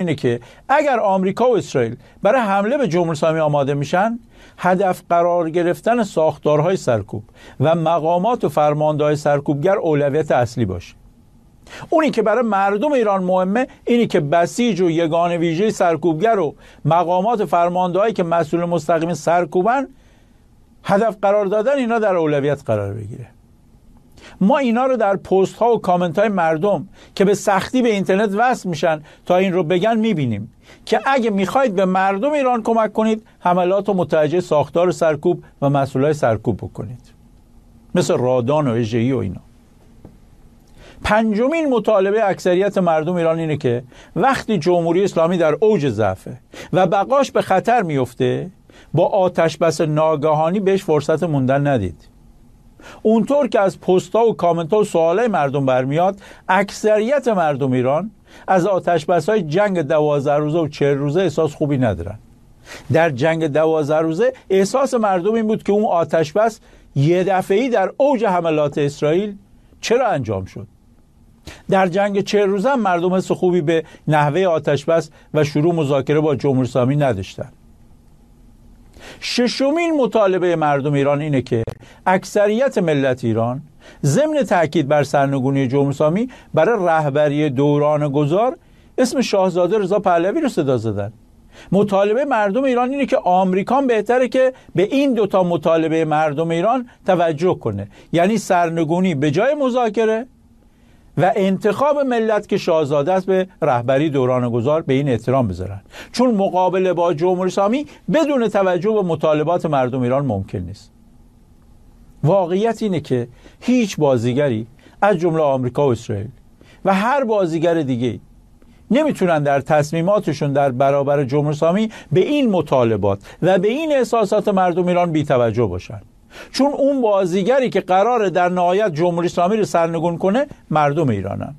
اینه که اگر آمریکا و اسرائیل برای حمله به جمهوری اسلامی آماده میشن، هدف قرار گرفتن ساختارهای سرکوب و مقامات و فرمانده‌های سرکوبگر اولویت اصلی باشه. اونی که برای مردم ایران مهمه اینی که بسیج و یگان ویژه سرکوبگر و مقامات و فرمانده‌هایی که مسئول مستقیم سرکوبن، هدف قرار دادن اینا در اولویت قرار بگیره. ما اینا رو در پست ها و کامنت های مردم که به سختی به اینترنت وصل میشن تا این رو بگن میبینیم که اگه میخواید به مردم ایران کمک کنید، حملات و متوجه ساختار سرکوب و مسئولای سرکوب بکنید، مثل رادان و اژه‌ای و اینا. پنجمین مطالبه اکثریت مردم ایران اینه که وقتی جمهوری اسلامی در اوج ضعفه و بقاش به خطر میفته، با آتش بس ناگهانی بهش فرصت موندن ندید. اونطور که از پست‌ها و کامنت‌ها و سوالای مردم برمیاد، اکثریت مردم ایران از آتش بس‌های جنگ 12 روزه و 40 روزه احساس خوبی ندارن. در جنگ 12 روزه احساس مردم این بود که اون آتش بس یه دفعه‌ای در اوج حملات اسرائیل چرا انجام شد. در جنگ 40 روزه هم مردم حس خوبی به نحوه آتش بس و شروع مذاکره با جمهوری اسلامی نداشتن. ششمین مطالبه مردم ایران اینه که اکثریت ملت ایران ضمن تاکید بر سرنگونی جمهوری اسلامی برای رهبری دوران گذار اسم شاهزاده رضا پهلوی رو صدا زدن. مطالبه مردم ایران اینه که آمریکا بهتره که به این دوتا مطالبه مردم ایران توجه کنه، یعنی سرنگونی به جای مذاکره و انتخاب ملت که شاهزاده است به رهبری دوران گذار به این احترام بذارن، چون مقابله با جمهوری اسلامی بدون توجه به مطالبات مردم ایران ممکن نیست. واقعیت اینه که هیچ بازیگری از جمله آمریکا و اسرائیل و هر بازیگر دیگه نمیتونن در تصمیماتشون در برابر جمهوری اسلامی به این مطالبات و به این احساسات مردم ایران بی توجه باشن، چون اون بازیگری که قراره در نهایت جمهوری اسلامی رو سرنگون کنه مردم ایرانن.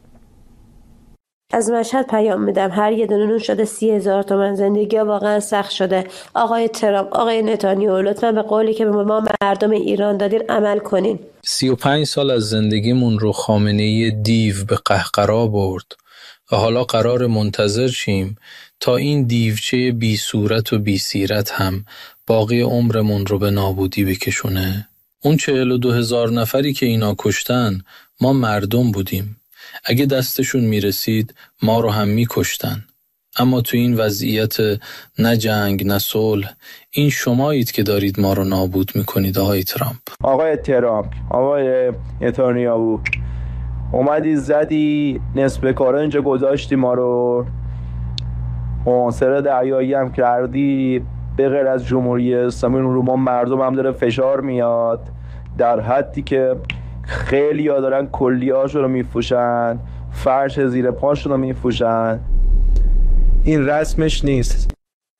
از مشهد پیام میدم، هر یه دونه نون شده 30,000 تومان، زندگی واقعا سخت شده. آقای ترامپ، آقای نتانیاهو، لطفا به قولی که به ما مردم ایران دادین عمل کنین. 35 سال از زندگیمون رو خامنه‌ای دیو به قهقرا برد و حالا قرار منتظر شیم تا این دیوچه بی صورت و بی سیرت هم باقی عمرمون رو به نابودی بکشونه. اون 42,000 نفری که اینا کشتن ما مردم بودیم. اگه دستشون میرسید ما رو هم میکشتن. اما تو این وضعیت نه جنگ نه صلح، این شمایید که دارید ما رو نابود میکنید. آقای ترامپ، آقای نتانیاهو، اومدی زدی نصف کارا اینجا گذاشتی، ما رو محاصره دریایی هم کردی. به غیر از جمهوری اسلامی رو ما مردم هم داره فشار میاد، در حدی که خیلی ها دارن کلیه‌هاشون رو میفروشن، فرش زیر پاشون رو میفروشن. این رسمش نیست.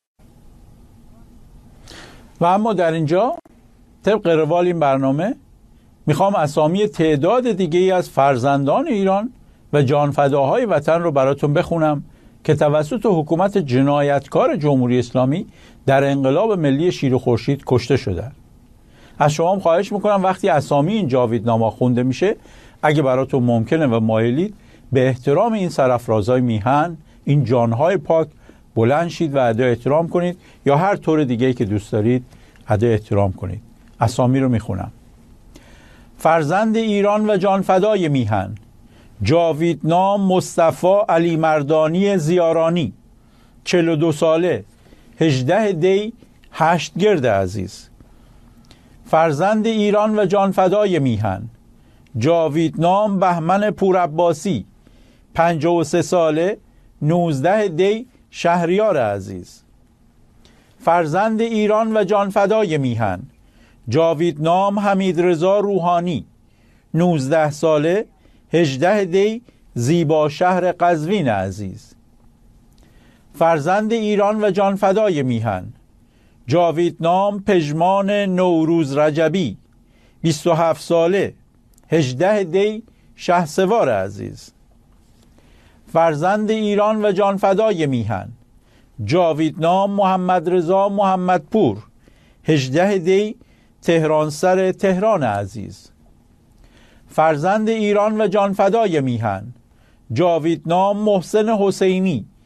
و اما در اینجا طبق روال این برنامه میخوام اسامی تعداد دیگه ای از فرزندان ایران و جانفداهای وطن رو براتون بخونم که توسط حکومت جنایتکار جمهوری اسلامی در انقلاب ملی شیر و خورشید کشته شدن. از شما هم خواهش میکنم وقتی اسامی این جاویدنامه خونده میشه، اگه براتون ممکنه و مایلید، به احترام این سرافرازهای میهن، این جانهای پاک بلند شید و ادای احترام کنید، یا هر طور دیگه‌ای که دوست دارید ادای احترام کنید. اسامی رو میخونم: فرزند ایران و جانفدای میهن، جاویدنام مصطفی علی مردانی زیارانی، 42 ساله، 18 دی 8 گرد عزیز. فرزند ایران و جانفدای میهن، جاویدنام بهمن پورعباسی، 53 ساله، 19 دی شهریار عزیز. فرزند ایران و جانفدای میهن، جاویدنام حمیدرضا روحانی، 19 ساله، 18 دی زیبا شهر قزوین عزیز. فرزند ایران و جانفدای میهن، جاویدنام پژمان نوروز رجبی، 27 ساله، 18 دی شهسوار عزیز. فرزند ایران و جانفدای میهن، جاویدنام محمد رضا محمدپور، 18 دی تهرانسر تهران عزیز. فرزند ایران و جانفدای میهن، جاویدنام محسن حسینی،